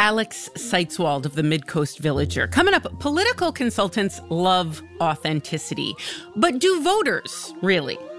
Alex Seitzwald of the Midcoast Villager. Coming up, political consultants love authenticity. But do voters really?